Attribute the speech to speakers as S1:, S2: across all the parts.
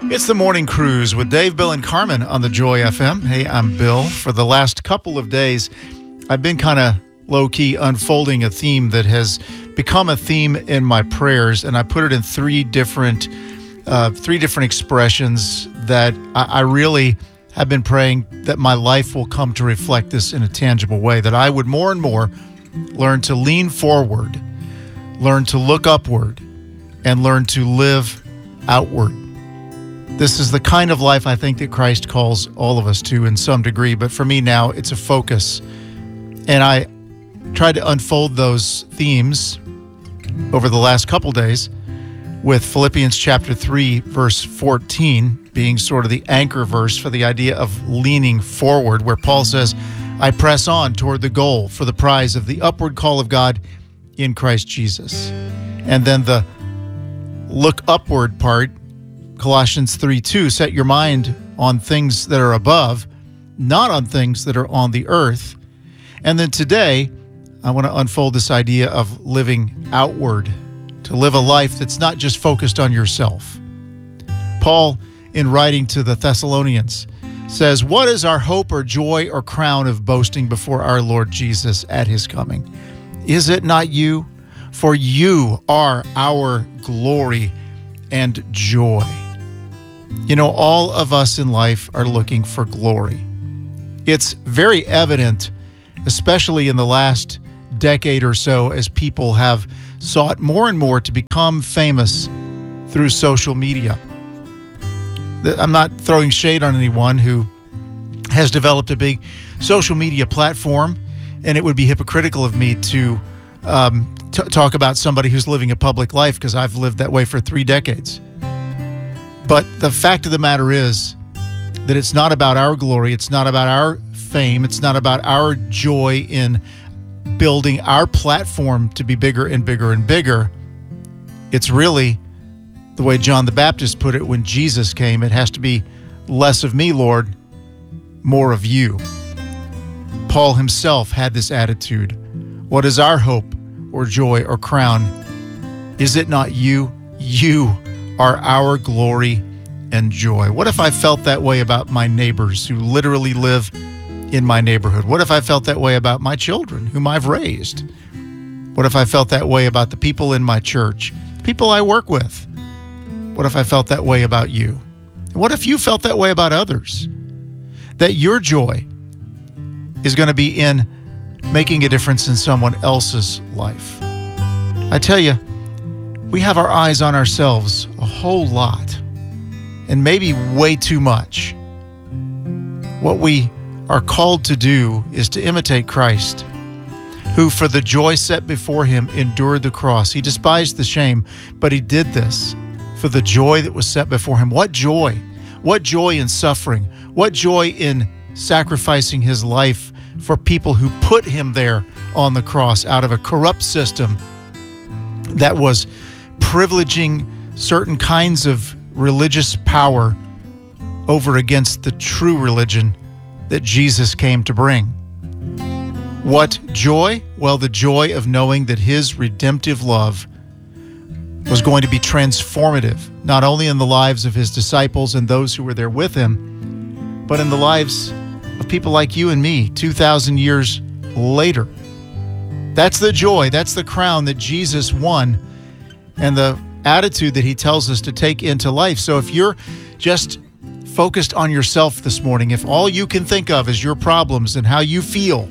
S1: It's the Morning Cruise with Dave, Bill, and Carmen on the Joy FM. Hey, I'm Bill. For the last couple of days, I've been kind of low-key unfolding a theme that has become a theme in my prayers, and I put it in three different expressions that I really have been praying that my life will come to reflect this in a tangible way, that I would more and more learn to lean forward, learn to look upward, and learn to live outward. This is the kind of life I think that Christ calls all of us to in some degree, but for me now, it's a focus. And I tried to unfold those themes over the last couple days with Philippians chapter 3, verse 14 being sort of the anchor verse for the idea of leaning forward, where Paul says, I press on toward the goal for the prize of the upward call of God in Christ Jesus. And then the look upward part, Colossians 3:2, set your mind on things that are above, not on things that are on the earth. And then today, I want to unfold this idea of living outward, to live a life that's not just focused on yourself. Paul, in writing to the Thessalonians, says, what is our hope or joy or crown of boasting before our Lord Jesus at his coming? Is it not you? For you are our glory and joy. You know, all of us in life are looking for glory. It's very evident, especially in the last decade or so, as people have sought more and more to become famous through social media. I'm not throwing shade on anyone who has developed a big social media platform, and it would be hypocritical of me to talk about somebody who's living a public life, because I've lived that way for 3 decades. But the fact of the matter is that it's not about our glory, it's not about our fame, it's not about our joy in building our platform to be bigger and bigger and bigger. It's really the way John the Baptist put it when Jesus came. It has to be less of me, Lord, more of you. Paul himself had this attitude. What is our hope or joy or crown? Is it not you? You are our glory and joy. What if I felt that way about my neighbors who literally live in my neighborhood? What if I felt that way about my children whom I've raised? What if I felt that way about the people in my church, people I work with? What if I felt that way about you? What if you felt that way about others? That your joy is going to be in making a difference in someone else's life. I tell you, we have our eyes on ourselves a whole lot, and maybe way too much. What we are called to do is to imitate Christ, who for the joy set before him endured the cross. He despised the shame, but he did this for the joy that was set before him. What joy! What joy in suffering! What joy in sacrificing his life for people who put him there on the cross out of a corrupt system that was privileging certain kinds of religious power over against the true religion that Jesus came to bring. What joy? Well, the joy of knowing that his redemptive love was going to be transformative, not only in the lives of his disciples and those who were there with him, but in the lives of people like you and me 2,000 years later. That's the joy, that's the crown that Jesus won, and the attitude that he tells us to take into life. So if you're just focused on yourself this morning, if all you can think of is your problems and how you feel,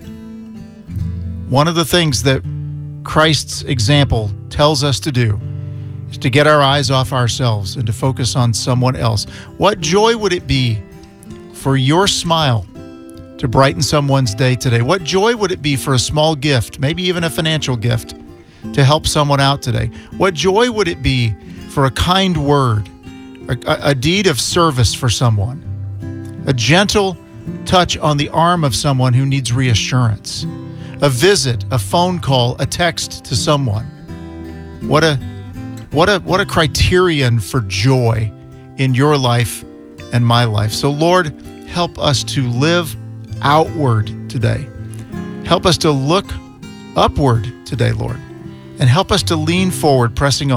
S1: one of the things that Christ's example tells us to do is to get our eyes off ourselves and to focus on someone else. What joy would it be for your smile to brighten someone's day today? What joy would it be for a small gift, maybe even a financial gift, to help someone out today? What joy would it be for a kind word, a deed of service for someone, a gentle touch on the arm of someone who needs reassurance, a visit, a phone call, a text to someone? What a criterion for joy in your life and my life. So Lord, help us to live outward today. Help us to look upward today, Lord. And help us to lean forward, pressing on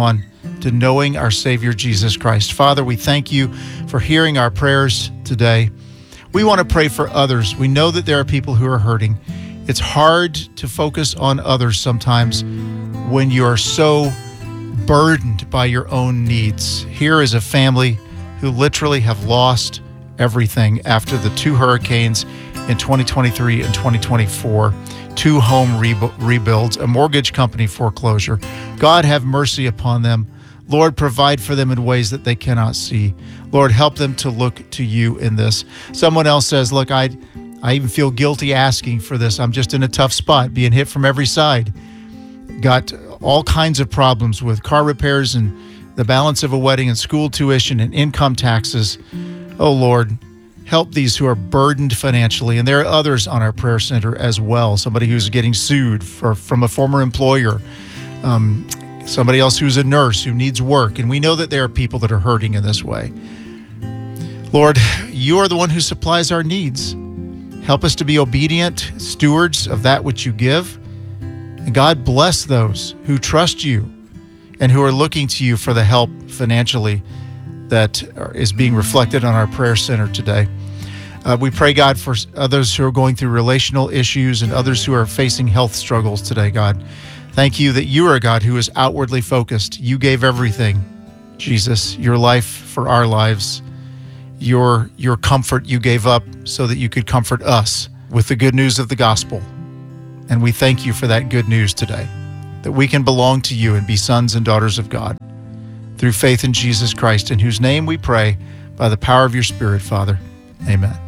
S1: to knowing our Savior, Jesus Christ. Father, we thank you for hearing our prayers today. We want to pray for others. We know that there are people who are hurting. It's hard to focus on others sometimes when you are so burdened by your own needs. Here is a family who literally have lost everything after the 2 hurricanes in 2023 and 2024, 2 home rebuilds, a mortgage company foreclosure. God, have mercy upon them. Lord, provide for them in ways that they cannot see. Lord, help them to look to you in this. Someone else says, look, I even feel guilty asking for this. I'm just in a tough spot, being hit from every side. Got all kinds of problems with car repairs and the balance of a wedding and school tuition and income taxes. Oh, Lord, help these who are burdened financially. And there are others on our prayer center as well. Somebody who's getting sued from a former employer. Somebody else who's a nurse who needs work. And we know that there are people that are hurting in this way. Lord, you are the one who supplies our needs. Help us to be obedient stewards of that which you give. And God, bless those who trust you and who are looking to you for the help financially that is being reflected on our prayer center today. We pray, God, for others who are going through relational issues and others who are facing health struggles today, God. Thank you that you are a God who is outwardly focused. You gave everything, Jesus, your life for our lives, your comfort you gave up so that you could comfort us with the good news of the gospel. And we thank you for that good news today, that we can belong to you and be sons and daughters of God through faith in Jesus Christ, in whose name we pray by the power of your Spirit, Father. Amen.